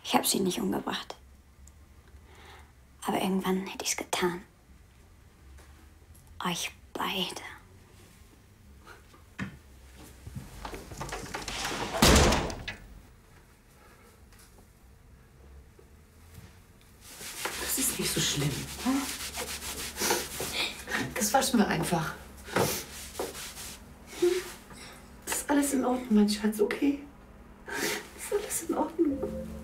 Ich habe sie nicht umgebracht. Aber irgendwann hätte ich es getan. Euch beide. Das ist nicht so schlimm. Hm? Das waschen wir einfach. Das ist alles in Ordnung, mein Schatz, okay? Das ist alles in Ordnung.